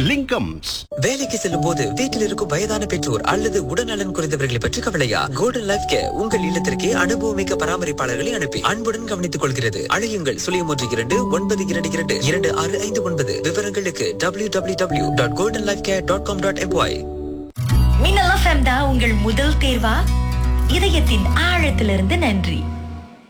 லிங்கம்ஸ். வேலைக்கு செல்லும் போது வீட்டில் இருக்கும் வயதான பெற்றோர் அல்லது உடல்நலன் குறைந்தவர்களை பற்றி கவலையா? கோல்டன் லைஃப் கேர் உங்கள் இல்லத்திற்கே அனுபவமிக்க பராமரிப்பாளர்களை அனுப்பி அன்புடன் கவனித்துக் கொள்கிறது. அழையுங்கள் 0129222659. விவரங்களுக்கு www.goldenlifecare.com.my. மின்னல் எஃப்எம் தான் உங்கள் முதல் தேர்வா? இதயத்தின் ஆழத்திலிருந்து நன்றி.